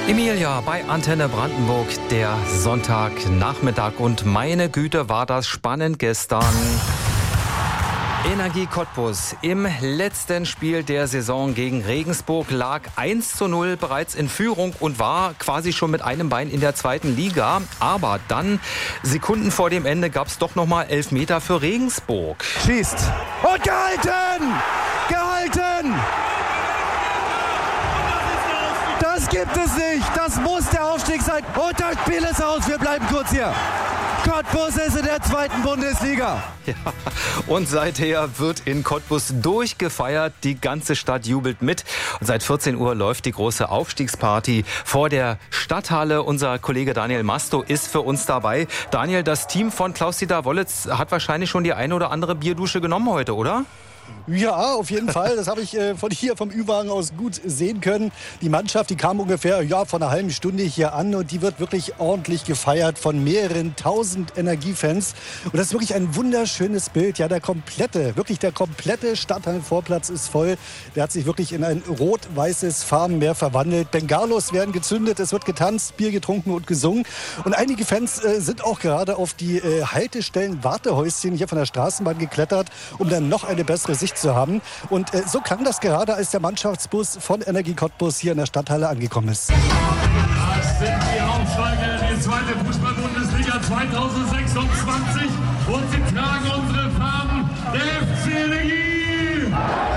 Emilia bei Antenne Brandenburg, der Sonntagnachmittag. Und meine Güte, war das spannend gestern. Energie Cottbus im letzten Spiel der Saison gegen Regensburg lag 1:0 bereits in Führung und war quasi schon mit einem Bein in der zweiten Liga. Aber dann, Sekunden vor dem Ende, gab es doch nochmal Elfmeter für Regensburg. Schießt und gehalten! Gehalten! Das gibt es nicht. Das muss der Aufstieg sein. Und das Spiel ist aus. Wir bleiben kurz hier. Cottbus ist in der zweiten Bundesliga. Ja, und seither wird in Cottbus durchgefeiert. Die ganze Stadt jubelt mit. Und seit 14 Uhr läuft die große Aufstiegsparty vor der Stadthalle. Unser Kollege Daniel Masto ist für uns dabei. Daniel, das Team von Klaus-Dieter Wollitz hat wahrscheinlich schon die eine oder andere Bierdusche genommen heute, oder? Ja, auf jeden Fall. Das habe ich von hier vom Ü-Wagen aus gut sehen können. Die Mannschaft, die kam ungefähr vor einer halben Stunde hier an und die wird wirklich ordentlich gefeiert von mehreren tausend Energiefans. Und das ist wirklich ein wunderschönes Bild. Ja, der komplette Stadthallenvorplatz ist voll. Der hat sich wirklich in ein rot-weißes Farbenmeer verwandelt. Bengalos werden gezündet, es wird getanzt, Bier getrunken und gesungen. Und einige Fans sind auch gerade auf die Haltestellen-Wartehäuschen hier von der Straßenbahn geklettert, um dann noch eine bessere Sicht zu haben. Und so klang das gerade, als der Mannschaftsbus von Energie Cottbus hier in der Stadthalle angekommen ist. Das sind die Aufsteiger in die zweite Fußball-Bundesliga 2026 und sie tragen unsere Farben, der FC Energie!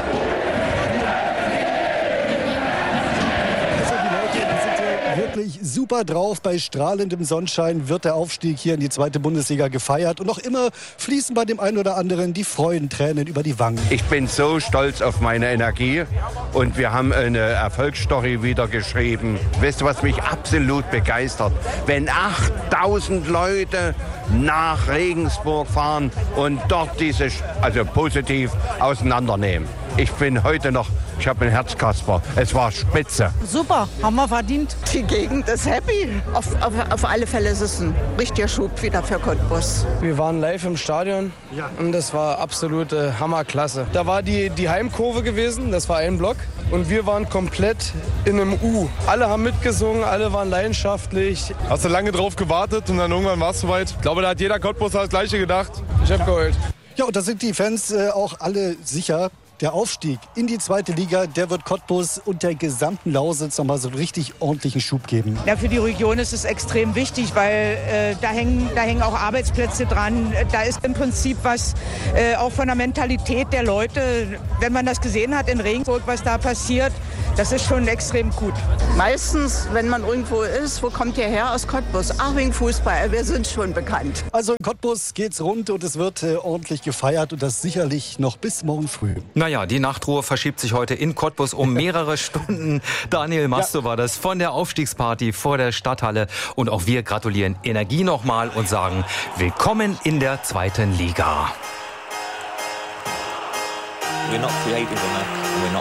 Wirklich super drauf. Bei strahlendem Sonnenschein wird der Aufstieg hier in die zweite Bundesliga gefeiert. Und noch immer fließen bei dem einen oder anderen die Freudentränen über die Wangen. Ich bin so stolz auf meine Energie und wir haben eine Erfolgsstory wieder geschrieben. Weißt du, was mich absolut begeistert? Wenn 8000 Leute nach Regensburg fahren und dort positiv auseinandernehmen. Ich habe ein Herzkasper. Es war spitze. Super, haben wir verdient. Die Gegend ist happy. Auf alle Fälle ist es ein richtiger Schub wieder für Cottbus. Wir waren live im Stadion und das war absolute Hammerklasse. Da war die Heimkurve gewesen, das war ein Block. Und wir waren komplett in einem U. Alle haben mitgesungen, alle waren leidenschaftlich. Hast du lange drauf gewartet und dann irgendwann war es soweit? Ich glaube, da hat jeder Cottbuser das Gleiche gedacht. Ich habe geheult. Ja, und da sind die Fans auch alle sicher. Der Aufstieg in die zweite Liga, der wird Cottbus und der gesamten Lausitz nochmal so einen richtig ordentlichen Schub geben. Ja, für die Region ist es extrem wichtig, weil da hängen auch Arbeitsplätze dran. Da ist im Prinzip was auch von der Mentalität der Leute, wenn man das gesehen hat in Regensburg, was da passiert, das ist schon extrem gut. Meistens, wenn man irgendwo ist, wo kommt ihr her? Aus Cottbus. Ach, wegen Fußball, wir sind schon bekannt. Also in Cottbus geht's rund und es wird ordentlich gefeiert und das sicherlich noch bis morgen früh. Naja, die Nachtruhe verschiebt sich heute in Cottbus um mehrere Stunden. Daniel Masto war das von der Aufstiegsparty vor der Stadthalle. Und auch wir gratulieren Energie nochmal und sagen, willkommen in der zweiten Liga. We're not creative enough, we're not